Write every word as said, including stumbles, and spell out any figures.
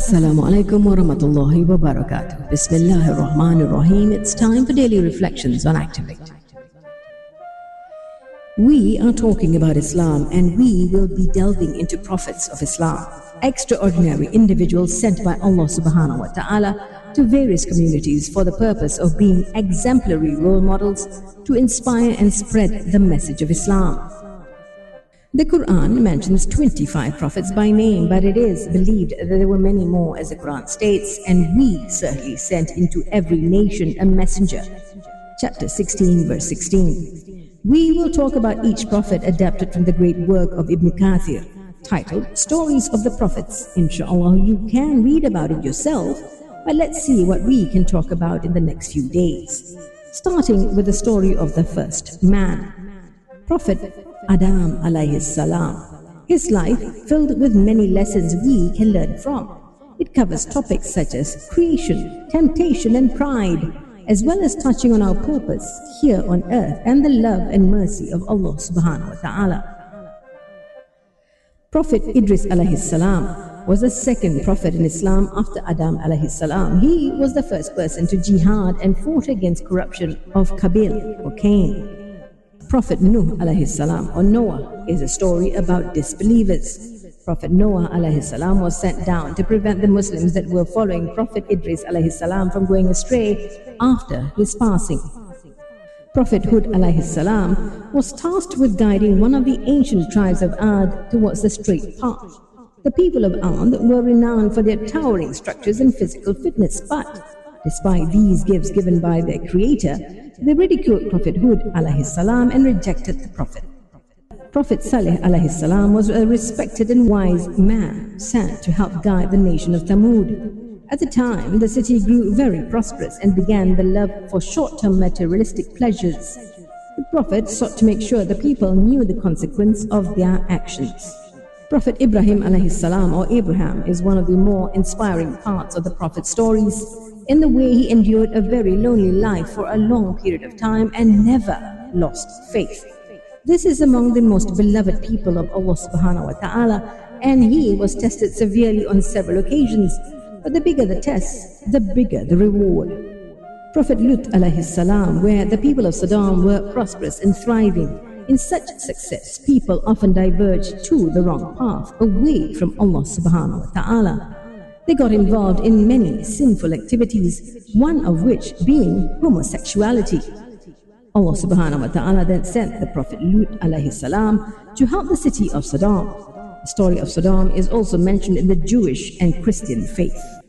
Assalamu alaikum wa rahmatullahi wa barakatuh. Bismillahir Rahmanir Rahim. It's time for daily reflections on Activate. We are talking about Islam, and we will be delving into prophets of Islam, extraordinary individuals sent by Allah subhanahu wa ta'ala to various communities for the purpose of being exemplary role models to inspire and spread the message of Islam. The Quran mentions twenty-five prophets by name, but it is believed that there were many more, as the Quran states, and we certainly sent into every nation a messenger. Chapter sixteen, verse sixteen. We will talk about each prophet adapted from the great work of Ibn Kathir, titled Stories of the Prophets. Inshallah, you can read about it yourself, but let's see what we can talk about in the next few days. Starting with the story of the first man, Prophet Adam alayhi salam. His life filled with many lessons we can learn from. It covers topics such as creation, temptation and pride, as well as touching on our purpose here on earth and the love and mercy of Allah subhanahu wa ta'ala. Prophet Idris alayhi salam was the second prophet in Islam after Adam alayhi salam. He was the first person to jihad and fought against corruption of Qabil or Cain. Prophet Nuh alayhi salam, or Noah, is a story about disbelievers. Prophet Noah alayhi salam was sent down to prevent the Muslims that were following Prophet Idris alayhi salam from going astray after his passing. Prophet Hud alayhi salam was tasked with guiding one of the ancient tribes of Ad towards the straight path. The people of Ad were renowned for their towering structures and physical fitness, but despite these gifts given by their creator, they ridiculed Prophet Hud alayhi salam and rejected the Prophet. Prophet Saleh alayhi salam was a respected and wise man sent to help guide the nation of Thamud. At the time, the city grew very prosperous and began the love for short-term materialistic pleasures. The Prophet sought to make sure the people knew the consequence of their actions. Prophet Ibrahim alayhi salam, or Abraham, is one of the more inspiring parts of the Prophet's stories, in the way he endured a very lonely life for a long period of time and never lost faith. This is among the most beloved people of Allah subhanahu wa ta'ala, and he was tested severely on several occasions. But the bigger the test, the bigger the reward. Prophet Lut alayhi salam, where the people of Sodom were prosperous and thriving. In such success, people often diverge to the wrong path, away from Allah subhanahu wa ta'ala. They got involved in many sinful activities, one of which being homosexuality. Allah subhanahu wa ta'ala then sent the Prophet Lut alayhi salam to help the city of Sodom. The story of Sodom is also mentioned in the Jewish and Christian faith.